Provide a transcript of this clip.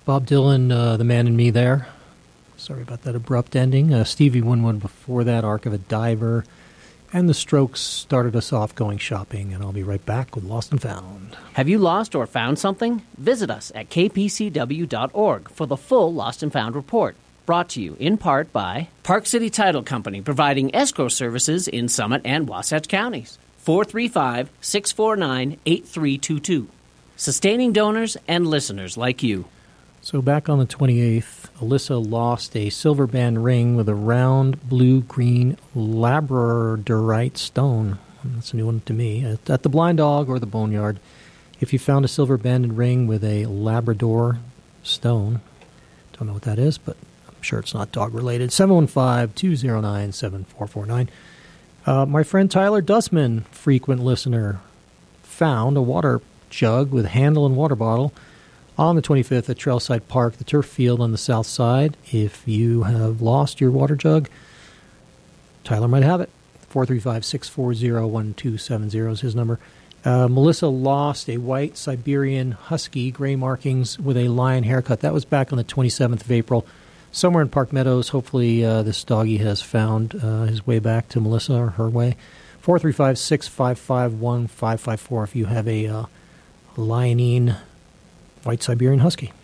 Bob Dylan, The Man in Me there. Sorry about that abrupt ending. Stevie Winwood before that, Ark of a Diver. And the Strokes started us off going shopping, and I'll be right back with Lost and Found. Have you lost or found something? Visit us at kpcw.org for the full Lost and Found report. Brought to you in part by Park City Title Company, providing escrow services in Summit and Wasatch counties. 435-649-8322. Sustaining donors and listeners like you. So back on the 28th, Alyssa lost a silver band ring with a round blue-green labradorite stone. That's a new one to me. At the Blind Dog or the Boneyard, if you found a silver banded ring with a Labrador stone, don't know what that is, but I'm sure it's not dog-related. 715-209-7449. My friend Tyler Dussman, frequent listener, found a water jug with handle and water bottle on the 25th at Trailside Park, the turf field on the south side. If you have lost your water jug, Tyler might have it. 435-640-1270 is his number. Melissa lost a white Siberian Husky, gray markings with a lion haircut. That was back on the 27th of April. Somewhere in Park Meadows, hopefully this doggy has found his way back to Melissa or her way. 435-655-1554 if you have a lionine white Siberian Husky.